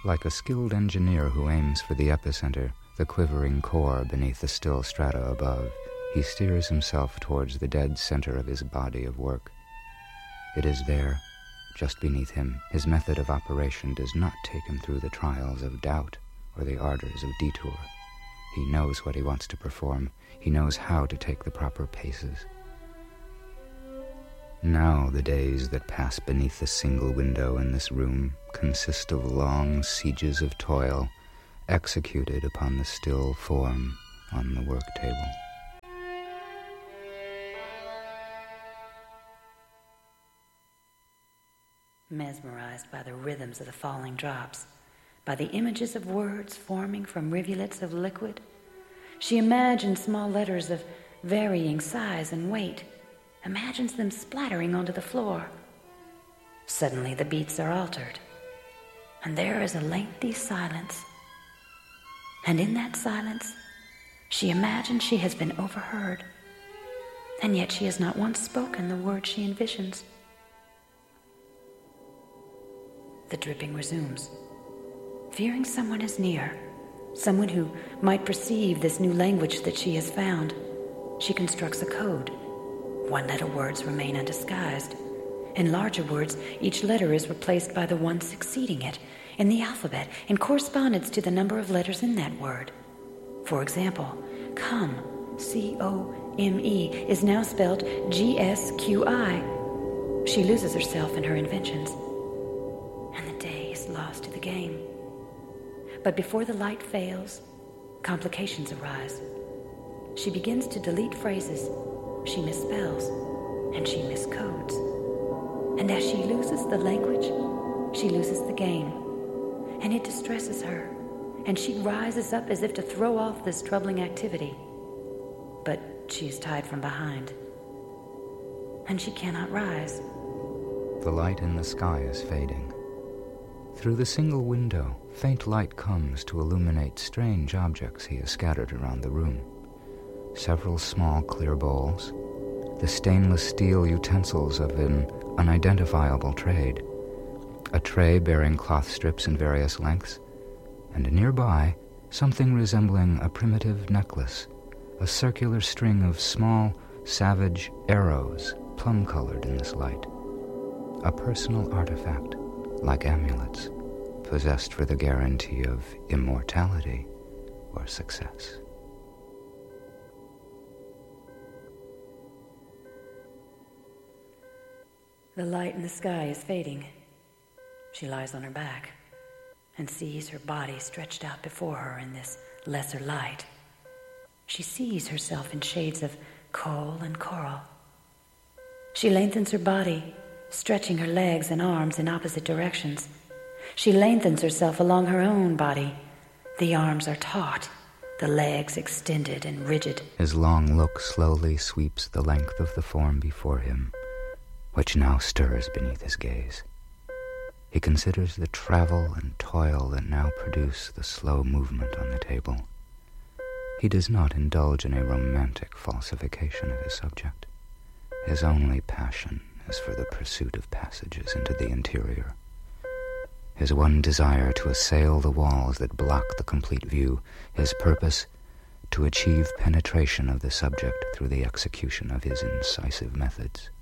Like a skilled engineer who aims for the epicenter, the quivering core beneath the still strata above, he steers himself towards the dead center of his body of work. It is there, just beneath him. His method of operation does not take him through the trials of doubt or the ardors of detour. He knows what he wants to perform. He knows how to take the proper paces. Now the days that pass beneath the single window in this room consist of long sieges of toil executed upon the still form on the work table. Mesmerized by the rhythms of the falling drops, by the images of words forming from rivulets of liquid, she imagines small letters of varying size and weight, imagines them splattering onto the floor. Suddenly the beats are altered, and there is a lengthy silence. And in that silence, she imagines she has been overheard, and yet she has not once spoken the words she envisions. The dripping resumes. Fearing someone is near, someone who might perceive this new language that she has found, she constructs a code. One-letter words remain undisguised. In larger words, each letter is replaced by the one succeeding it in the alphabet in correspondence to the number of letters in that word. For example, come, C-O-M-E, is now spelled G-S-Q-I. She loses herself in her inventions, and the day is lost to the game. But before the light fails, complications arise. She begins to delete phrases. She misspells, and she miscodes. And as she loses the language, she loses the game. And it distresses her, and she rises up as if to throw off this troubling activity. But she is tied from behind, and she cannot rise. The light in the sky is fading. Through the single window, faint light comes to illuminate strange objects he has scattered around the room. Several small clear bowls, the stainless steel utensils of an unidentifiable trade, a tray bearing cloth strips in various lengths, and nearby, something resembling a primitive necklace, a circular string of small, savage arrows, plum-colored in this light. A personal artifact, like amulets, possessed for the guarantee of immortality or success. The light in the sky is fading. She lies on her back and sees her body stretched out before her in this lesser light. She sees herself in shades of coal and coral. She lengthens her body, stretching her legs and arms in opposite directions. She lengthens herself along her own body. The arms are taut, the legs extended and rigid. His long look slowly sweeps the length of the form before him, which now stirs beneath his gaze. He considers the travel and toil that now produce the slow movement on the table. He does not indulge in a romantic falsification of his subject. His only passion is for the pursuit of passages into the interior. His one desire to assail the walls that block the complete view, his purpose to achieve penetration of the subject through the execution of his incisive methods.